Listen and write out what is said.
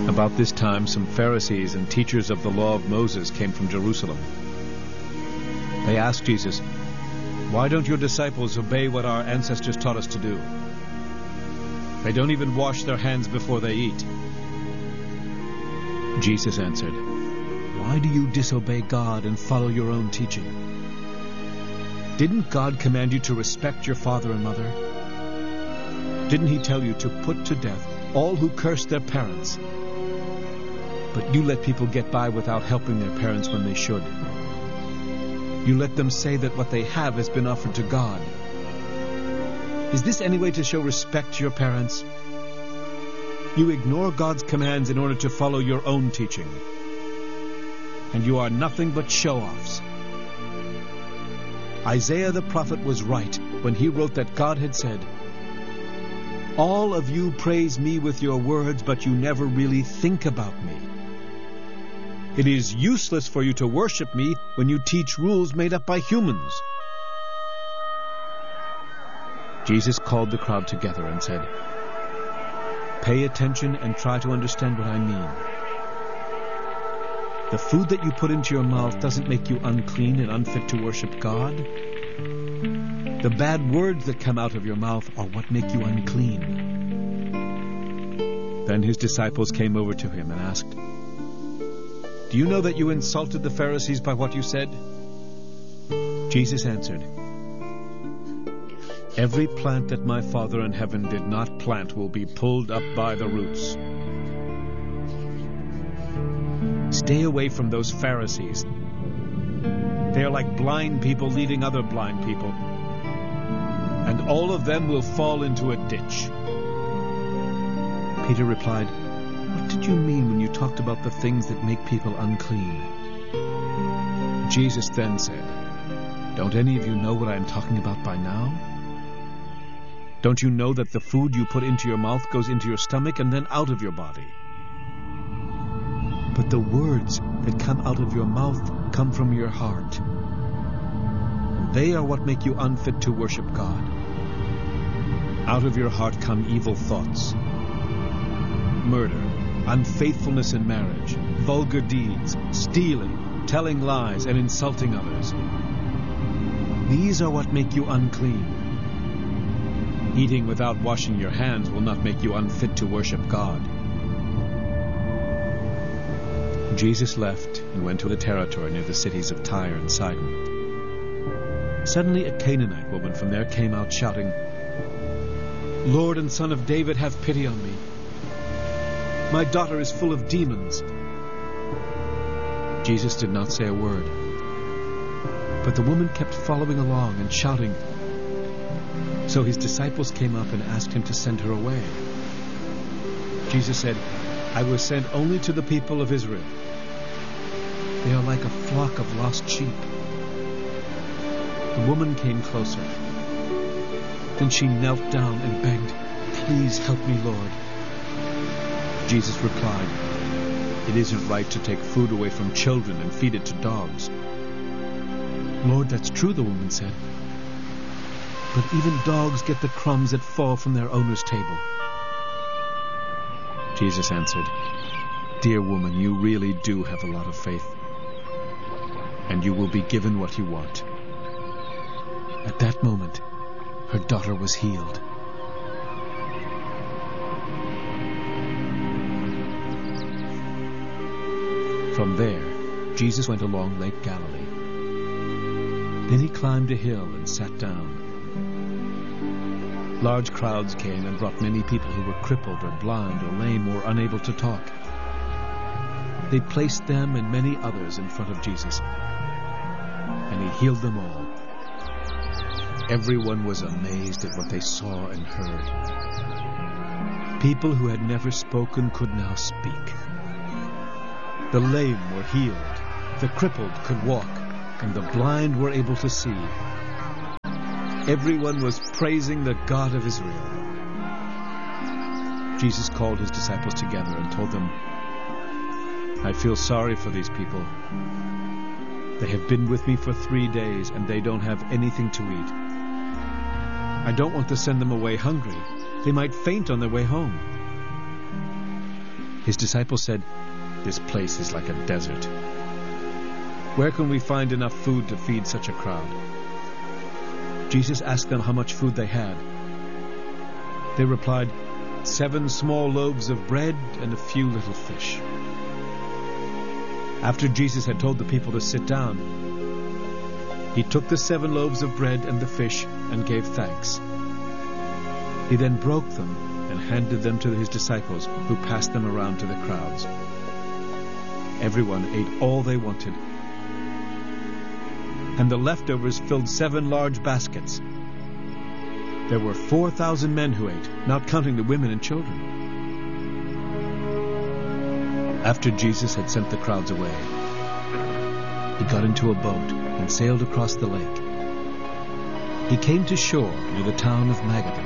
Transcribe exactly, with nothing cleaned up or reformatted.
About this time, some Pharisees and teachers of the law of Moses came from Jerusalem. They asked Jesus, "Why don't your disciples obey what our ancestors taught us to do? They don't even wash their hands before they eat." Jesus answered, "Why do you disobey God and follow your own teaching? Didn't God command you to respect your father and mother? Didn't he tell you to put to death all who curse their parents? But you let people get by without helping their parents when they should. You let them say that what they have has been offered to God. Is this any way to show respect to your parents? You ignore God's commands in order to follow your own teaching. And you are nothing but show-offs." Isaiah the prophet was right when he wrote that God had said, "All of you praise me with your words, but you never really think about me. It is useless for you to worship me when you teach rules made up by humans." Jesus called the crowd together and said, "Pay attention and try to understand what I mean. The food that you put into your mouth doesn't make you unclean and unfit to worship God. The bad words that come out of your mouth are what make you unclean." Then his disciples came over to him and asked, "Do you know that you insulted the Pharisees by what you said?" Jesus answered, "Every plant that my Father in heaven did not plant will be pulled up by the roots. Stay away from those Pharisees. They are like blind people leading other blind people, and all of them will fall into a ditch." Peter replied, "What did you mean when you talked about the things that make people unclean?" Jesus then said, "Don't any of you know what I am talking about by now? Don't you know that the food you put into your mouth goes into your stomach and then out of your body? But the words that come out of your mouth come from your heart. And they are what make you unfit to worship God. Out of your heart come evil thoughts, murder, unfaithfulness in marriage, vulgar deeds, stealing, telling lies, and insulting others. These are what make you unclean. Eating without washing your hands will not make you unfit to worship God." Jesus left and went to the territory near the cities of Tyre and Sidon. Suddenly a Canaanite woman from there came out shouting, "Lord and Son of David, have pity on me. My daughter is full of demons." Jesus did not say a word, but the woman kept following along and shouting. So his disciples came up and asked him to send her away. Jesus said, "I was sent only to the people of Israel. They are like a flock of lost sheep." The woman came closer. Then she knelt down and begged, "Please help me, Lord." Jesus replied, "It isn't right to take food away from children and feed it to dogs." "Lord, that's true," the woman said. "But even dogs get the crumbs that fall from their owner's table." Jesus answered, "Dear woman, you really do have a lot of faith, and you will be given what you want." At that moment, her daughter was healed. From there, Jesus went along Lake Galilee. Then he climbed a hill and sat down. Large crowds came and brought many people who were crippled or blind or lame or unable to talk. They placed them and many others in front of Jesus, and he healed them all. Everyone was amazed at what they saw and heard. People who had never spoken could now speak. The lame were healed, the crippled could walk, and the blind were able to see. Everyone was praising the God of Israel. Jesus called his disciples together and told them, "I feel sorry for these people. They have been with me for three days and they don't have anything to eat. I don't want to send them away hungry. They might faint on their way home. His disciples said, "This place is like a desert. Where can we find enough food to feed such a crowd?" Jesus asked them how much food they had. They replied, "Seven small loaves of bread and a few little fish." After Jesus had told the people to sit down, he took the seven loaves of bread and the fish and gave thanks. He then broke them and handed them to his disciples, who passed them around to the crowds. Everyone ate all they wanted, and the leftovers filled seven large baskets. There were four thousand men who ate, not counting the women and children. After Jesus had sent the crowds away, he got into a boat and sailed across the lake. He came to shore near the town of Magadan.